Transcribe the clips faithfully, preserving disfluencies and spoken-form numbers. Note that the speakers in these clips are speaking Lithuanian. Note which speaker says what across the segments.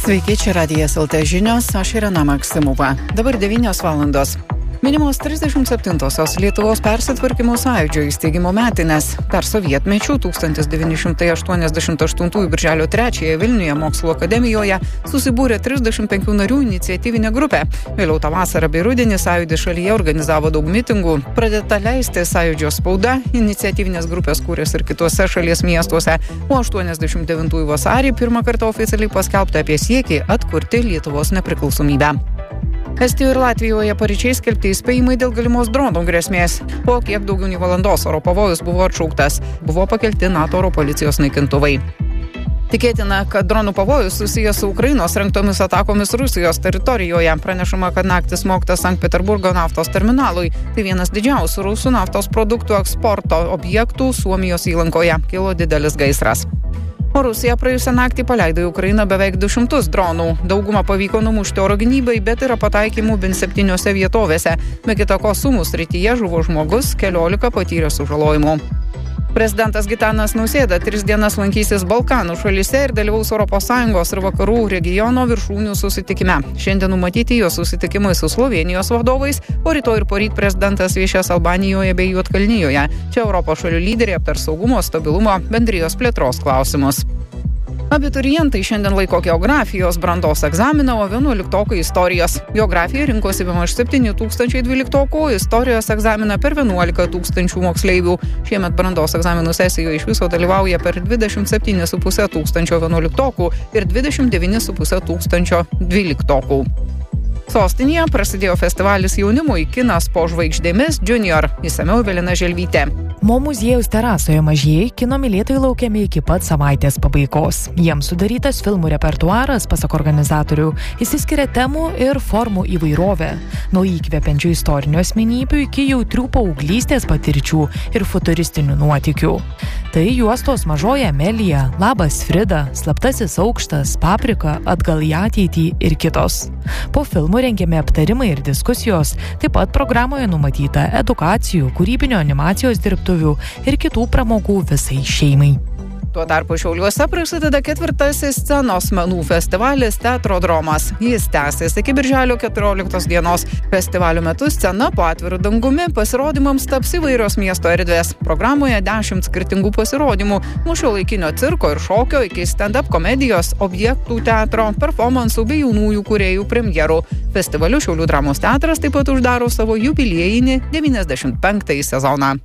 Speaker 1: Sveiki, čia Radijas L T žinios, aš Irena Maksimova. Dabar devynios valandos. Minimos trisdešimt septintosios Lietuvos persitvarkymo sąjūdžio įsteigimo metinės. Per sovietmečių tūkstantis devyni šimtai aštuoniasdešimt aštuntųjų birželio trečiąją Vilniuje Mokslo akademijoje susibūrė trisdešimt penkių narių iniciatyvinė grupė. Vėliau tą vasarą bei rudenį sąjūdis šalyje organizavo daug mitingų. Pradėta leisti sąjūdžio spauda, iniciatyvinės grupės kūrėsi ir kitose šalies miestuose. O aštuoniasdešimt devintųjų vasarį pirmą kartą oficialiai paskelbta apie siekį atkurti Lietuvos nepriklausomybę. Estijoje ir Latvijoje paryčiais skelbti įspėjimai dėl galimos dronų grėsmės. Po kiek daugiau nei valandos oro pavojus buvo atšauktas. Buvo pakelti NATO oro policijos naikintuvai. Tikėtina, kad dronų pavojus susijęs su Ukrainos rengtomis atakomis Rusijos teritorijoje. Pranešama, kad naktį smogta Sankt Peterburgo naftos terminalui. Tai vienas didžiausių rusų naftos produktų eksporto objektų Suomijos įlankoje. Kilo didelis gaisras. O Rusija praėjusią naktį paleido į Ukrainą beveik du šimtus dronų. Daugumą pavyko numušti oro gynybai, bet yra pataikymų bent septyniose vietovėse. Be kita ko, Sumų srityje žuvo žmogus, keliolika patyrė sužalojimų. Prezidentas Gitanas Nausėda tris dienas lankysis Balkanų šalyse ir dalyvaus Europos Sąjungos ir vakarų regiono viršūnių susitikime. Šiandien numatyti jo susitikimai su Slovėnijos vadovais, o rytoj ir poryt prezidentas viešės Albanijoje bei Juodkalnijoje. Čia Europos šalių lyderiai aptars saugumo, stabilumo, bendrijos plėtros klausimus. Abiturientai šiandien laiko geografijos brandos egzaminą, o vienuoliktokai istorijos. Geografija rinkosi bemaž septyni tūkstančiai dvyliktokų, istorijos egzaminą per vienuolika tūkstančių moksleivių. Šiemet brandos egzaminų sesijoje iš viso dalyvauja per dvidešimt septyni su puse tūkstančio vienuoliktokų ir dvidešimt devyni su puse tūkstančio dvyliktokų. Sostinėje prasidėjo festivalis jaunimui Kinas po žvaigždėmis Junior. Išsamiau Evelina Želvytė.
Speaker 2: Mo muziejaus terasoje mažieji kino mylėtojai laukiami iki pat savaitės pabaigos. Jiems sudarytas filmų repertuaras, pasak organizatorių, išsiskiria temų ir formų įvairovė. Nuo įkvepiančių istorinių asmenybių iki jautrių paauglystės patirčių ir futuristinių nuotykių. Tai juostos Mažoji Amelija, Labas Frida, Slaptasis aukštas, Paprika, Atgal į ateitį ir kitos. Po filmų rengiami aptarimai ir diskusijos, taip pat programoje numatyta edukacijų, kūrybinio animacijos dirbtuvių ir kitų pramogų visai šeimai.
Speaker 1: Tuo tarpu Šiauliuose prasideda ketvirtasis scenos menų festivalis Teatrodromas. Jis tęsis iki birželio keturioliktos dienos. Festivalio metu scena po atviru dangumi pasirodymams taps įvairios miesto erdvės. Programoje dešimt skirtingų pasirodymų, nuo šiuolaikinio cirko ir šokio iki stand-up komedijos, objektų teatro, performansų bei jaunųjų kūrėjų premjerų. Festivaliu Šiaulių dramos teatras taip pat uždaro savo jubiliejinį devyniasdešimt penktąjį sezoną.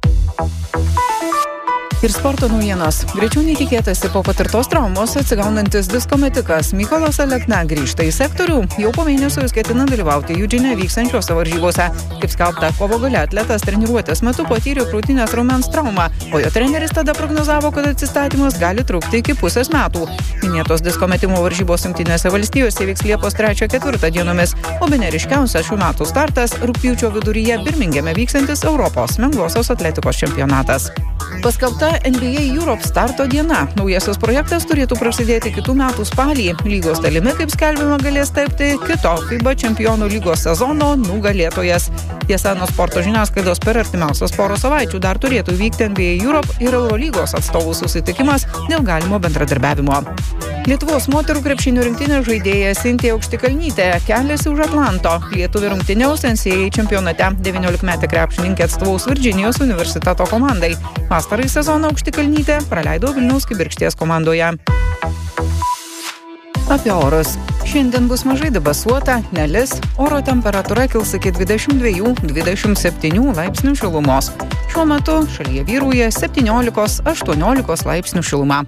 Speaker 1: Ir sporto naujienos. Greičiau netikėtasi po patirtos traumos atsigaunantis disko metikas Mykolas Alekna grįžta į sektorių. Jau po mėnesio jis ketina dalyvauti Eugene vykstančiose varžybose. Kaip skelbta, kovo gale atletas treniruotės metu patyrė krūtinės raumens traumą, o jo treneris tada prognozavo, kad atsistatymas gali trukti iki pusės metų. Minėtos disko metimo varžybos Jungtinėse valstijose vyks Liepos trečią ketvirtą dienomis, o bene ryškiausias šių metų startas rugpjūčio viduryje Birmingeme vyksantis Europos lengvosios atletikos čempionatas. Paskelbta N B A Europe starto diena. Naujasis projektas turėtų prasidėti kitų metų spalį. Lygos dalimi, kaip skelbiama, galės tapti kito FIBA čempionų lygos sezono nugalėtojas. Tiesa, nuo sporto žiniasklaidos per artimiausias porą savaičių dar turėtų vykti N B A Europe ir Eurolygos atstovų susitikimas dėl galimo bendradarbiavimo. Lietuvos moterų krepšinio rinktinės žaidėja Sintija Aukštikalnytė keliasi už Atlanto. Lietuvė rungtyniaus N C A A čempionate. devyniolikmetė krepšininkė atstovaus Virdžinijos universiteto komandai. Pastarąjį sezoną Aukštikalnytė praleido Vilniaus Kibirkšties komandoje. Apie orus. Šiandien bus mažai debesuota, nelis, oro temperatūra kils iki dvidešimt dviejų dvidešimt septynių laipsnių šilumos. Šiuo metu šalyje vyrauja septyniolika aštuoniolika laipsnių šiluma.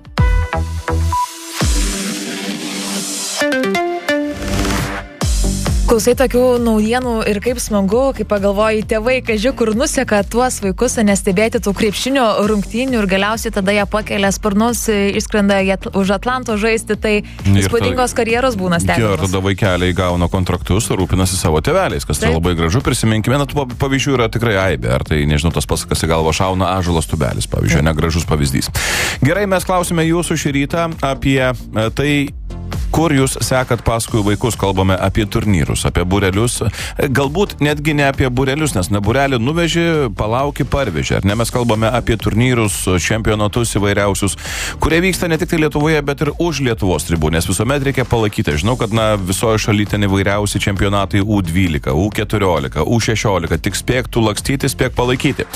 Speaker 2: Klausai tokių naujienų ir kaip smagu, kai pagalvoji tėvai, kaži, kur nuseka tuos vaikus, nestebėti tų krepšinio rungtynių ir galiausiai tada jie pakelia sparnus, išskrenda už Atlanto žaisti, tai įspūdingos karjeros būna stebimas.
Speaker 3: Ir tada vaikeliai gauna kontraktus, rūpinasi savo tėveliais, kas tai labai gražu. Prisiminkime, na, tų pavyzdžių yra tikrai aibė. Ar tai, nežinau, tas pasakas į galvą šauna ąžuolas tubelis, pavyzdžiui, negražus pavyzdys. Gerai, mes klausime jūsų šį rytą apie tai, Kur jūs sekat paskui vaikus, kalbame apie turnyrus, apie burelius, galbūt netgi ne apie burelius, nes na burelį nuveži, palauki, parveži. Ar ne, mes kalbame apie turnyrus, čempionatus įvairiausius, kurie vyksta ne tik tai Lietuvoje, bet ir už Lietuvos ribų, nes visuomet reikia palaikyti. Žinau, kad na visoje šalyje ten įvairiausi čempionatai U dvylika, U keturiolika, U šešiolika, tik spėk tu lakstyti, spėk palaikyti.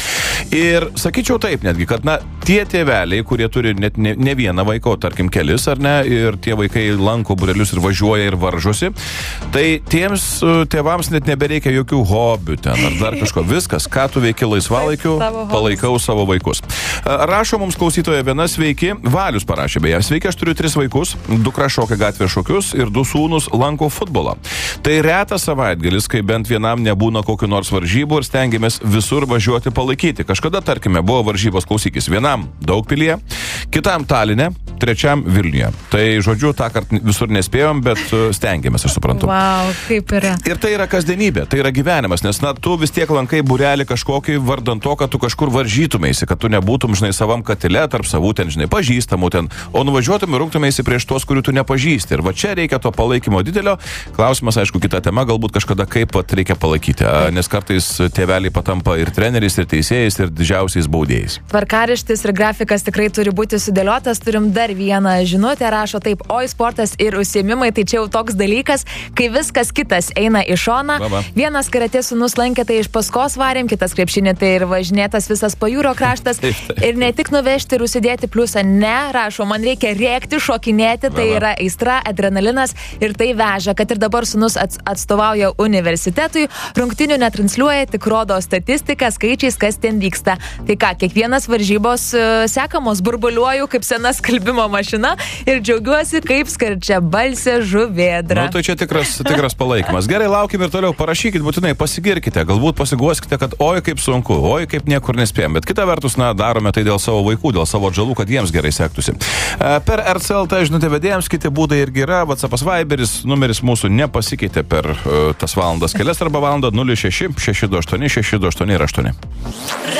Speaker 3: Ir sakyčiau taip netgi, kad na tie tėveliai, kurie turi net ne, ne vieną vaiką, tarkim kelis ar ne, ir tie vaikai lanko burelius ir važiuoja ir varžosi, tai tiems tėvams net nebereikia jokių hobių ten ar dar kažko. Viskas, ką tu veiki laisvalaikiu, palaikau savo vaikus. Rašo mums klausytoja viena, sveiki, Valius parašė beje, sveiki, aš turiu tris vaikus, dukra šokia gatvės šokius ir du sūnus lanko futbolą. Tai retas savaitgalis, kai bent vienam nebūna kokių nors varžybų ir stengiamės visur važiuoti palaikyti. Kažkada, tarkime, buvo varžybos, klausykis, vienam Daugpilyje, kitam Taline, trečiam Vilniuje. Tai, žodžiu, tą kartą visur nespėjom, bet stengiamės, aš suprantu.
Speaker 2: Wow, kaip yra.
Speaker 3: Ir tai yra kasdienybė, tai yra gyvenimas, nes, na, tu vis tiek lankai burelį kažkokį vardant to, kad tu kažkur varžytumėsi, kad tu nebūtum, žinai, savam katile, tarp savų ten, žinai, pažįstamų ten, o nuvažiuotum ir rungtumėsi prieš tuos, kurių tu nepažįsti. Ir va čia reikia to palaikymo didelio. Klausimas, aišku, kita tema, galbūt kažkada kaip pat reikia palaikyti, nes kartais tėveliai patampa ir treneriais, ir teisėjais, ir didžiausiais baudėjais.
Speaker 2: Tvarkaraštis ir grafikas tikrai turi būti sudėliotas. Turim dar vieną žinutę, rašo taip, oi sportas ir užsiėmimai, tai čia jau toks dalykas, kai viskas kitas eina į šoną.
Speaker 3: Baba.
Speaker 2: Vienas karatė sūnus lankė, tai iš paskos varėm, kitas krepšinį, tai ir važinėtas visas pajūrio kraštas. Ir ne tik nuvežti ir užsidėti pliusą, ne, rašo, man reikia rėkti, šokinėti, tai
Speaker 3: Baba.
Speaker 2: yra aistra, adrenalinas ir tai veža, kad ir dabar sūnus atstovauja universitetui, rungtinių netransliuoja, tik rodo statistiką, skaičiais, kas ten vyksta. Tai ką, kiekvienas varžybos uh, sekamos, burbuliuoju kaip sena skalbimo mašina ir džiaugiuosi kaip skardžia balsė žuvėdra.
Speaker 3: Nu, tai čia tikras, tikras palaikymas. Gerai, laukim ir toliau, parašykit būtinai, pasigirkite, galbūt pasiguoskite, kad oi kaip sunku, oi kaip niekur nespėjom, bet kita vertus, na, darome tai dėl savo vaikų, dėl savo atžalų, kad jiems gerai sektųsi. Per R C L T žinutę vedėjams, kiti būdai irgi yra, WhatsAppas, Viberis, numeris mūsų nepasikeitė per uh, tas valandas kelias arba valandą nulis šeši šeši du aštuoni šeši du aštuoni aštuoni.